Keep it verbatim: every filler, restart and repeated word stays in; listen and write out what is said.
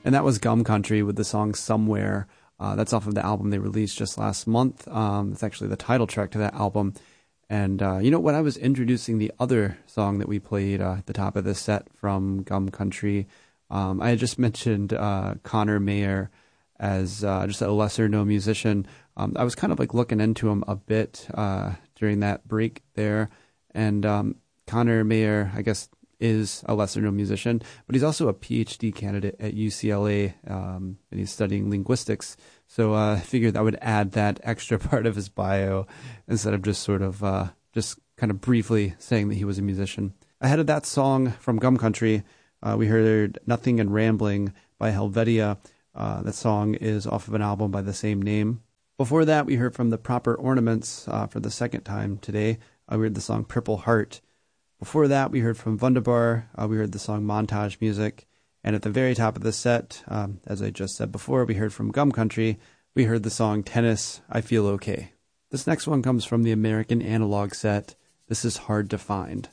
And that was Gum Country with the song Somewhere. Uh, that's off of the album they released just last month. Um, it's actually the title track to that album. And, uh, you know, when I was introducing the other song that we played uh, at the top of the set from Gum Country, um, I had just mentioned uh, Connor Mayer as uh, just a lesser-known musician. Um, I was kind of like looking into him a bit uh, during that break there. And um, Connor Mayer, I guess, is a lesser-known musician, but he's also a P H D candidate at U C L A, um, and he's studying linguistics. So uh, I figured I would add that extra part of his bio instead of just sort of uh, just kind of briefly saying that he was a musician. Ahead of that song from Gum Country, uh, we heard Nothing and Rambling by Helvetia. Uh, that song is off of an album by the same name. Before that, we heard from the Proper Ornaments uh, for the second time today. Uh, we heard the song Purple Heart. Before that, we heard from Wunderbar. Uh, we heard the song Montage Music. And at the very top of the set, um, as I just said before, we heard from Gum Country. We heard the song Tennis, I Feel Okay. This next one comes from the American Analog set. This is Hard to Find.